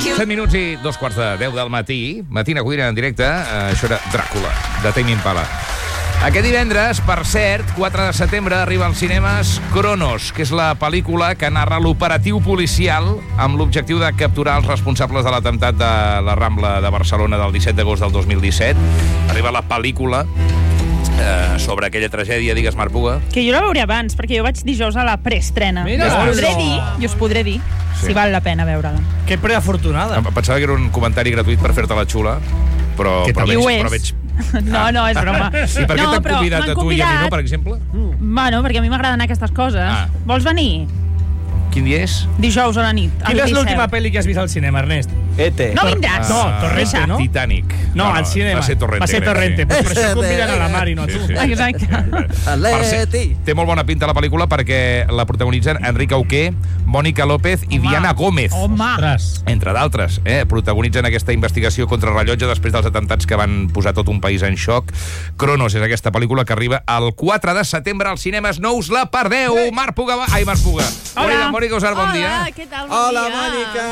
7 minuts i 2:15 del matí. Matina Cuina en directe. Això era Dràcula, de Tame Impala. Aquest divendres, per cert, 4 de setembre, arriba als cinemes Cronos, que és la pel·lícula que narra l'operatiu policial amb l'objectiu de capturar els responsables de l'atemptat de la Rambla de Barcelona del 17 d'agost del 2017. Arriba la pel·lícula sobre aquella tragèdia, digues, Marc Puga. Que jo la veuré abans, perquè jo vaig dijous a la preestrena. Mira, I us podré dir si val la pena veure-la. Que preafortunada. Pensava que era un comentari gratuït per fer-te la xula, però veig... No, és broma. I per què t'han convidat a tu i a mi no, per exemple? Bueno, perquè a mi m'agrada anar a aquestes coses. Vols venir? Quin dia és? Dijous a la nit. Quina és l'última pel·li que has vist al cinema, Ernest? E.T. No vindràs. No, Torrente, no? Titanic. No, al cinema. Va ser Torrente. Va ser Torrente. Pues per això conviden a la Mari, no a tu. Exacte. Atleti. Té molt bona pinta la pel·lícula perquè la protagonitzen Enric Auqué, Mònica López i Diana Gómez. Home. Entre d'altres, protagonitzen aquesta investigació contra rellotge després dels atemptats que van posar tot un país en xoc. Cronos és aquesta pel·lícula que arriba el 4 de setembre als cinemes. No us la perdeu! Marc Puga. Marc Puga. Hola. Mònica Usar, bon dia. Hola, què tal? Bon Hola, dia. Mònica!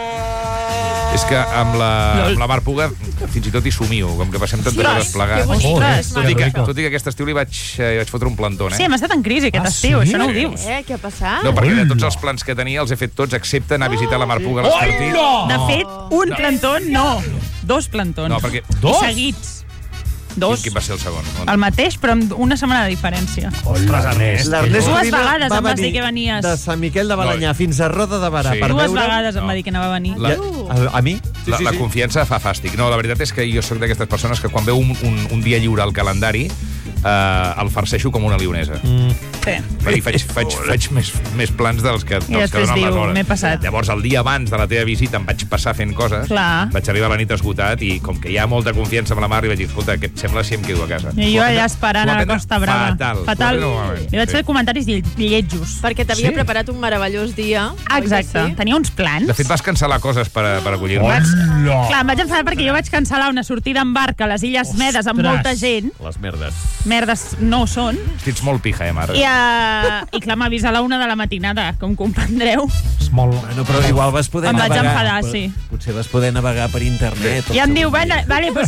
És que amb la Marc Puga fins i tot hi somio, com que passem tantes hores Que plegats. boniques, Tot i que aquest estiu li vaig fotre un plantó, Sí, hem estat en crisi aquest estiu, això no ho dius. Què ha passat? No, perquè de tots els plans que tenia els he fet tots, excepte anar a visitar la Marc Puga a l'Estartit. De fet, un plantó, no. 2 plantons. No, perquè... Seguits. 2. Quin va ser el segon? El mateix, però amb una setmana de diferència. Ostres, Ernest. L'Ernest Dues Codina vegades va em vas dir venir que venies. de Sant Miquel de Balanyà fins a Roda de Barà Sí. per Dues veure... vegades em va dir que anava a venir. A mi? La confiança fa fàstic. No, la veritat és que jo sóc d'aquestes persones que quan veu un dia lliure al calendari el farceixo com una lionesa. Sí. Faig més plans dels que I després donen les diu, hores. m'he passat. Llavors, el dia abans de la teva visita em vaig passar fent coses. Clar. Vaig arribar a la nit esgotat i com que hi ha molta confiança amb la Mar, li vaig dir, escolta, què et sembla si em quedo a casa? I jo allà esperant a la Costa Brava. Fatal. I vaig fer comentaris lletjos. Perquè t'havia preparat un meravellós dia. Exacte. Tenia uns plans. De fet, vas cancel·lar coses per acollir-me. Clar, em vaig enfadar perquè jo vaig cancel·lar una sortida en barc a les Illes Medes amb molta gent. Les merdes. Merdes no són. Ets molt pija, Mar? I clar, m'ha vist a la 1 de la matinada, com comprendreu. Bueno, però igual vas poder Em vaig navegar. enfadar, sí. Potser vas poder navegar per internet. I em diu, vale, pues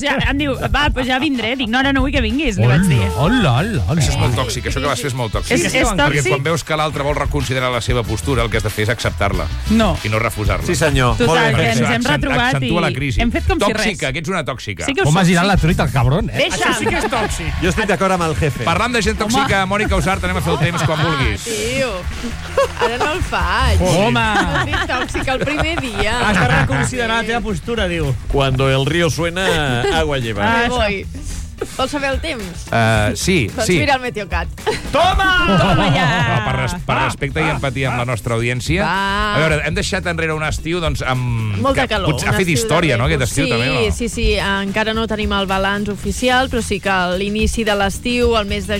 ja vindré. Dic, no, ara no vull que vinguis, li vaig dir. Això és molt tòxic, això que vas fer és molt tòxic. És Perquè tòxic? quan veus que l'altre vol reconsiderar la seva postura, el que has de fer és acceptar-la. No. I no refusar-la. Sí, senyor. Total, Molt que bé. ens hem retrobat Accentua la i crisi. hem fet com si res. Tòxica, que ets una tòxica. Sí que ho Com soc, has girat sí. la truita, el cabron, Deixa'm. Això sí que és tòxic. Jo estic d'acord amb el jefe. Parlant de gent tòxica, Mònica Usart, anem a fer el temps quan vulguis. Tio, ara no el faig. Home. No estic tòxic el primer dia. Has de reconsiderar la teva postura, diu. Cuando el río suena, agua lleva. Me voy. Vols saber el temps? Sí. Doncs mira el Meteocat. Toma! Toma ja. Per respecte i empatia amb la nostra audiència. Va. A veure, hem deixat enrere un estiu, doncs, amb... Molta calor. Ha fet història, no, aquest estiu, també, o no? Sí, encara no tenim el balanç oficial, però sí que a l'inici de l'estiu, al mes de